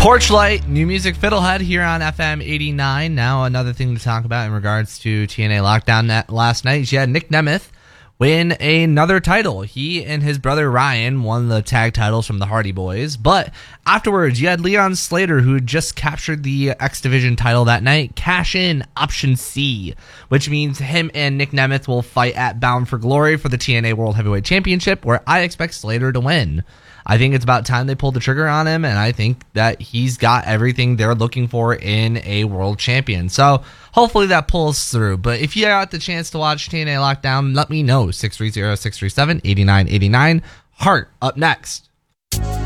Porchlight, New Music Fiddlehead here on FM 89. Now another thing to talk about in regards to TNA Lockdown last night is you had Nick Nemeth win another title. He and his brother Ryan won the tag titles from the Hardy Boys, but afterwards you had Leon Slater, who just captured the X Division title that night, cash in option C, which means him and Nick Nemeth will fight at Bound for Glory for the TNA World Heavyweight Championship, where I expect Slater to win. I think it's about time they pulled the trigger on him, and I think that he's got everything they're looking for in a world champion. So hopefully that pulls through. But if you got the chance to watch TNA Lockdown, let me know. 630-637-8989. Hart up next.